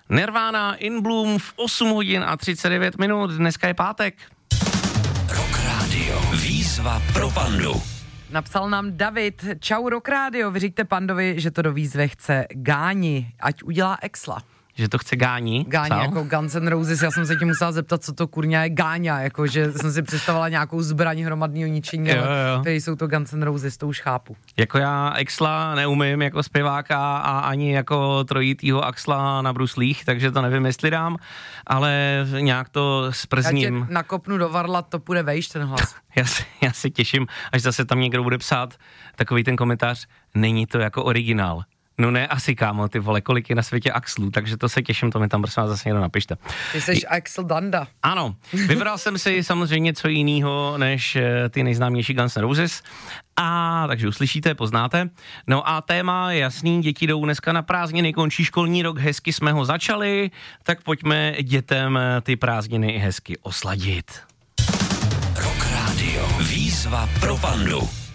Nirvana In Bloom v 8 hodin a 39 minut, dneska je pátek. Rock Radio. Výzva pro pandu. Napsal nám David, čau Rock Radio, vyřiďte pandovi, že to do výzvy chce Gáni, ať udělá Exla. Že to chce Gáni? Gáni jako Guns N' Roses, já jsem se tě musela zeptat, co to kurňa je Gáňa, jako že jsem si představovala nějakou zbraň hromadného ničení, ale tady jsou to Guns N' Roses, to už chápu. Jako já Exla neumím jako zpěváka a ani jako trojitýho Axla na bruslích, takže to nevím, jestli dám, ale nějak to sprzním. Já tě nakopnu do varla, to půjde vejš ten hlas. Já si těším, až zase tam někdo bude psát takový ten komentář, není to jako originál. No ne, asi kámo, ty vole, kolik je na světě Axlů, takže to se těším, to mi tam prosím vás zase někdo napište. Ty jsi Axl Danda. Ano, vybral jsem si samozřejmě něco jiného než ty nejznámější Guns N' Roses, a takže uslyšíte, poznáte. No a téma je jasný, děti jdou dneska na prázdniny, končí školní rok, hezky jsme ho začali, tak pojďme dětem ty prázdniny hezky osladit. Rock Radio. Výzva pro pandu.